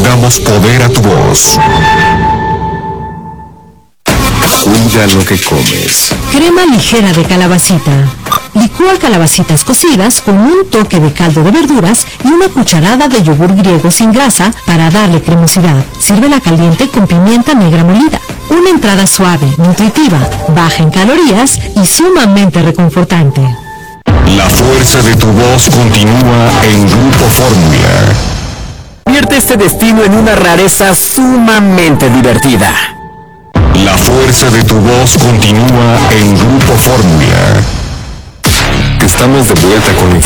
Damos poder a tu voz. Cuida lo que comes. Crema ligera de calabacita. Licúa calabacitas cocidas con un toque de caldo de verduras y una cucharada de yogur griego sin grasa para darle cremosidad. Sírvela caliente con pimienta negra molida. Una entrada suave, nutritiva, baja en calorías y sumamente reconfortante. La fuerza de tu voz continúa en Grupo Fórmula. Convierte este destino en una rareza sumamente divertida. La fuerza de tu voz continúa en Grupo Fórmula. Estamos de vuelta con